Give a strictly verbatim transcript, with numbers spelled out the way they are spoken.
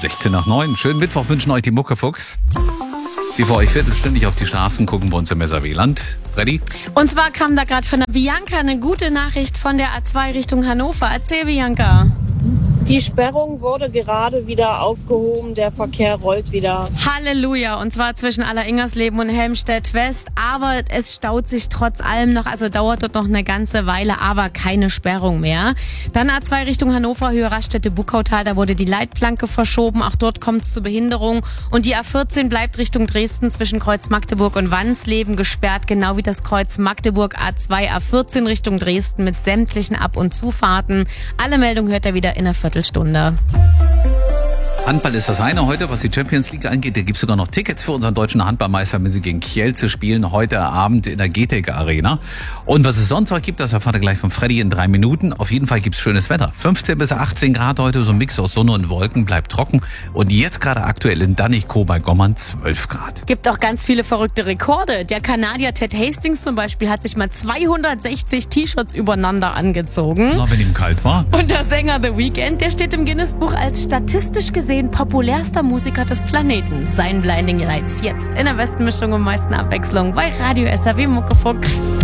sechzehn nach neun. Schönen Mittwoch wünschen euch die Muckefuchs. Die für euch viertelstündig auf die Straßen gucken bei uns im S R W-Land. Freddy? Und zwar kam da gerade von der Bianca eine gute Nachricht von der A zwei Richtung Hannover. Erzähl, Bianca. Die Sperrung wurde gerade wieder aufgehoben, der Verkehr rollt wieder. Halleluja, und zwar zwischen Alleringersleben und Helmstedt-West, aber es staut sich trotz allem noch, also dauert dort noch eine ganze Weile, aber keine Sperrung mehr. Dann A zwei Richtung Hannover, Höhe Raststätte-Buckautal, da wurde die Leitplanke verschoben, auch dort kommt es zu Behinderung. Und die A vierzehn bleibt Richtung Dresden zwischen Kreuz Magdeburg und Wansleben gesperrt, genau wie das Kreuz Magdeburg. A zwei, A vierzehn Richtung Dresden mit sämtlichen Ab- und Zufahrten. Alle Meldungen hört ihr wieder in einer Viertelstunde. Handball ist das eine heute, was die Champions League angeht. Da gibt es sogar noch Tickets für unseren deutschen Handballmeister, wenn sie gegen Kielce spielen, heute Abend in der G T E C Arena. Und was es sonst noch gibt, das erfahrt ihr gleich von Freddy in drei Minuten. Auf jeden Fall gibt es schönes Wetter. fünfzehn bis achtzehn Grad heute, so ein Mix aus Sonne und Wolken, bleibt trocken. Und jetzt gerade aktuell in Dannichkow bei Gommern zwölf Grad. Gibt auch ganz viele verrückte Rekorde. Der Kanadier Ted Hastings zum Beispiel hat sich mal zweihundertsechzig T-Shirts übereinander angezogen. Na, wenn ihm kalt war. Und der Sänger The Weeknd, der steht im Guinness-Buch als statistisch gesehen populärster Musiker des Planeten. Sein Blinding Lights jetzt in der besten Mischung und meisten Abwechslung bei Radio S R W Muckefuchs.